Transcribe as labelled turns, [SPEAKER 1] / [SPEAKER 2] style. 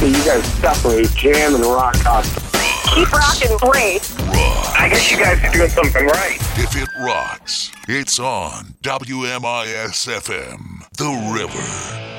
[SPEAKER 1] that you guys separate jam and rock concert.
[SPEAKER 2] Keep rocking great.
[SPEAKER 3] Rock.
[SPEAKER 4] I guess you guys are doing something right.
[SPEAKER 3] If it rocks, it's on WMIS FM, The River.